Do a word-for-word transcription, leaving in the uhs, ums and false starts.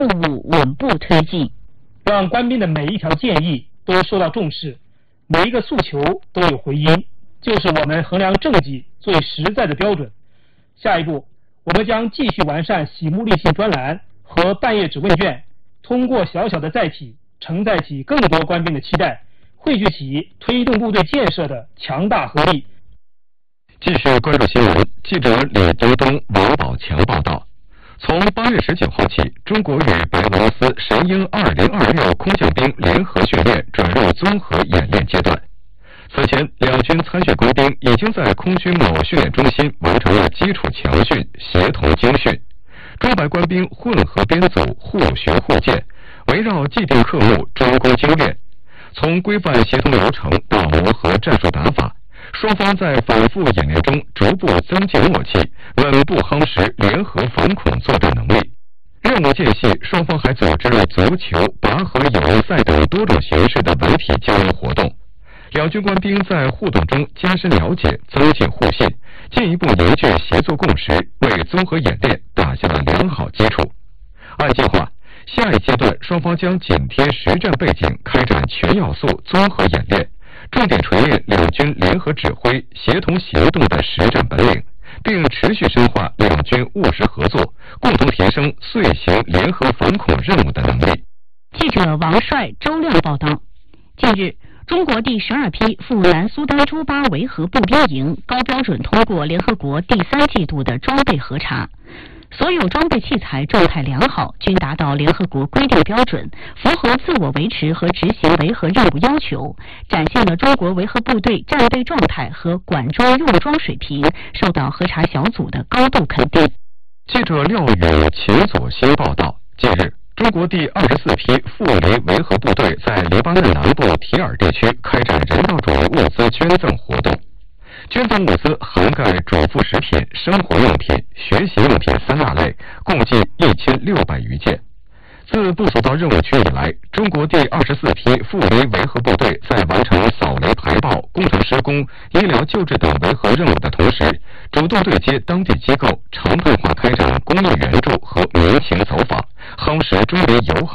任务稳步推进， 让官兵的每一条建议都受到重视，每一个诉求都有回音，就是我们衡量政绩最实在的标准。下一步，我们将继续完善喜目立信专栏和半页纸问卷，通过小小的载体承载起更多官兵的期待，汇聚起推动部队建设的强大合力。 继续关注新闻，记者李东东、王宝强报道。从八月十九号起，中国与白俄罗斯神鹰二零二六空降兵联合训练转入综合演练阶段。此前，两军参训官兵已经在空军某训练中心完成了基础强训、协同精训。中白官兵混合编组，互学互鉴，围绕既定科目专攻精练。从规范协同流程到磨合战术打法，双方在反复演练中逐步增进默契，稳步夯实联合反恐作战能力。任务间隙，双方还组织了足球、拔河友谊赛等多种形式的文体交流活动。两军官兵在互动中加深了解，增进互信，进一步凝聚协作共识，为综合演练打下了良好基础。按计划，下一阶段双方将紧贴实战背景，开展全要素综合演练，重点锤炼两军联合指挥、协同行动的实战本领，并持续深化两军务实合作，共同提升遂行联合反恐任务的能力。 记者王帅、周亮报道。近日，中国第十二批赴南苏丹朱巴维和步兵营高标准通过联合国第三季度的装备核查，所有装备器材状态良好，均达到联合国规定标准，符合自我维持和执行维和任务要求，展现了中国维和部队战备状态和管装用装水平，受到核查小组的高度肯定。 记者廖宇、秦左新报道。近日，中国第二十四批赴黎维和部队在黎巴嫩南部提尔地区开展人道主义物资捐赠活动。捐赠物资涵盖主副食品、生活用品、学习用品三大类，共计一千六百余件。自部署到任务区以来，中国第二十四批赴黎维和部队在完成扫雷排爆、工程施工、医疗救治等维和任务的同时，主动对接当地机构，常态化开展公益援助和民情走访，夯实中黎友好